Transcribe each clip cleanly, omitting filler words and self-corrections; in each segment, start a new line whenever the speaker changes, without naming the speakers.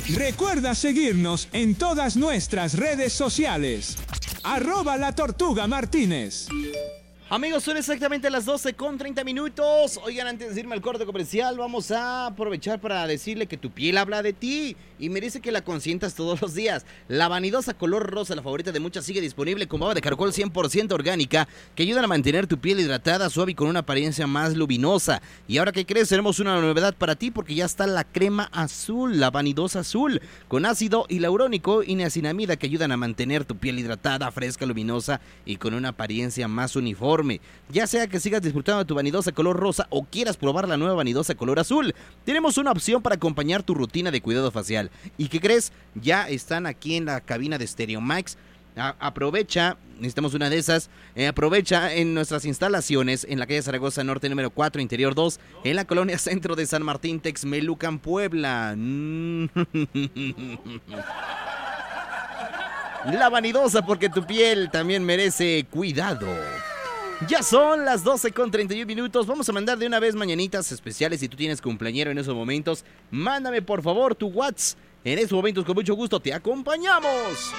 Recuerda seguirnos en todas nuestras redes sociales. @latortugamartínez.
Amigos, son exactamente las 12:30. Oigan, antes de irme al corte comercial, vamos a aprovechar para decirle que tu piel habla de ti y merece que la consientas todos los días. La vanidosa color rosa, la favorita de muchas, sigue disponible con baba de caracol 100% orgánica que ayudan a mantener tu piel hidratada, suave y con una apariencia más luminosa. Y ahora, ¿qué crees? Tenemos una novedad para ti porque ya está la crema azul, la vanidosa azul, con ácido hialurónico y niacinamida que ayudan a mantener tu piel hidratada, fresca, luminosa y con una apariencia más uniforme. Ya sea que sigas disfrutando de tu vanidosa color rosa o quieras probar la nueva vanidosa color azul, tenemos una opción para acompañar tu rutina de cuidado facial. ¿Y qué crees? Ya están aquí en la cabina de Stereo Max. Aprovecha, necesitamos una de esas, aprovecha en nuestras instalaciones en la calle Zaragoza Norte número 4, Interior 2, en la colonia Centro de San Martín, Texmelucan, Puebla. La vanidosa, porque tu piel también merece cuidado. Ya son las 12:31. Vamos a mandar de una vez mañanitas especiales. Si tú tienes cumpleañero en esos momentos, mándame por favor tu WhatsApp. En esos momentos con mucho gusto te acompañamos.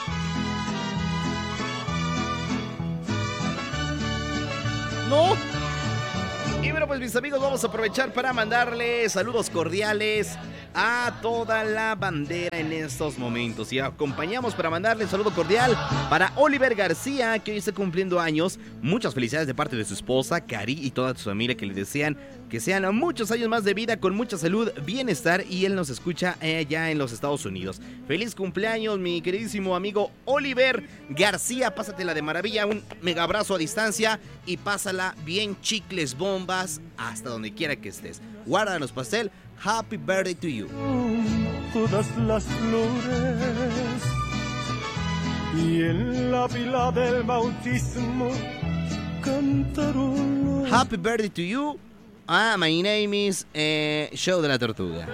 ¿No? Y bueno, pues mis amigos, vamos a aprovechar para mandarle saludos cordiales a toda la bandera en estos momentos. Y acompañamos para mandarle un saludo cordial para Oliver García, que hoy está cumpliendo años. Muchas felicidades de parte de su esposa, Cari, y toda su familia, que le desean que sean muchos años más de vida, con mucha salud, bienestar, y él nos escucha allá en los Estados Unidos. Feliz cumpleaños, mi queridísimo amigo Oliver García. Pásatela de maravilla, un mega abrazo a distancia y pásala bien chicles, bombas, hasta donde quiera que estés. Guárdanos pastel. Happy birthday to you.
Todas las flores y en la fila del bautismo cantaron.
Happy birthday to you. My name is Show de la Tortuga.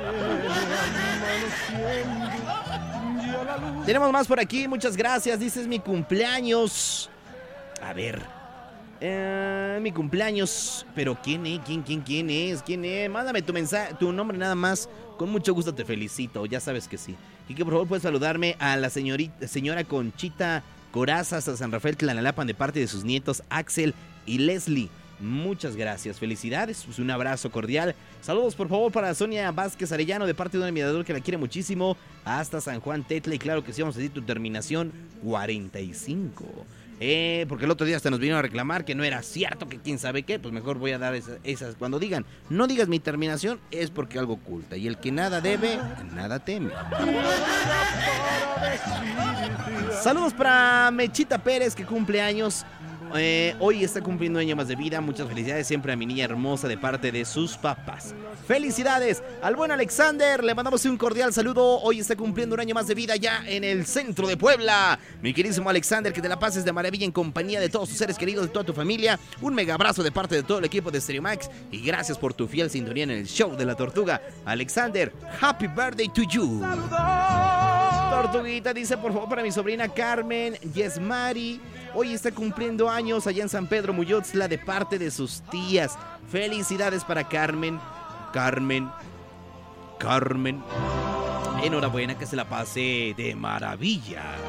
Tenemos más por aquí, muchas gracias. Dices mi cumpleaños. A ver. Mi cumpleaños. Pero ¿quién es? ¿Quién es? Mándame tu mensaje, tu nombre nada más. Con mucho gusto te felicito, ya sabes que sí. Y que por favor puedes saludarme a la señora Conchita Corazas, a San Rafael Tlanalapan, de parte de sus nietos Axel y Leslie. Muchas gracias, felicidades, pues un abrazo cordial. Saludos por favor para Sonia Vázquez Arellano, de parte de un admirador que la quiere muchísimo, hasta San Juan Tetla. Y claro que sí, vamos a decir tu terminación 45. Porque el otro día hasta nos vinieron a reclamar que no era cierto, que quién sabe qué. Pues mejor voy a dar esas. Cuando digan, no digas mi terminación, es porque algo oculta. Y el que nada debe, nada teme. Saludos para Mechita Pérez, que cumple años. Hoy está cumpliendo un año más de vida. Muchas felicidades siempre a mi niña hermosa, de parte de sus papás. Felicidades al buen Alexander, le mandamos un cordial saludo. Hoy está cumpliendo un año más de vida ya en el centro de Puebla. Mi queridísimo Alexander, que te la pases de maravilla en compañía de todos tus seres queridos, de toda tu familia. Un mega abrazo de parte de todo el equipo de Stereo Max, y gracias por tu fiel sintonía en el show de la Tortuga. Alexander, happy birthday to you. Tortuguita dice por favor para mi sobrina Carmen Yesmari. Hoy está cumpliendo años allá en San Pedro Muyotzla, de parte de sus tías. Felicidades para Carmen. Enhorabuena, que se la pase de maravilla.